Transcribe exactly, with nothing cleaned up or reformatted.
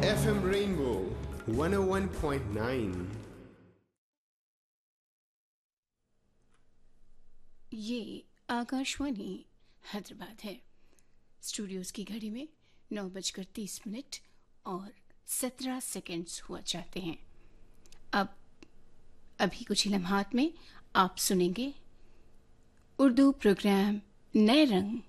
F M Rainbow one oh one point nine। ये आकाशवाणी हैदराबाद है। Studios की घड़ी में नौ बजकर तीस मिनट और सत्रह सेकंड्स हुआ चाहते हैं। अब अभी कुछ ही लम्हात में आप सुनेंगे उर्दू प्रोग्राम नए रंग।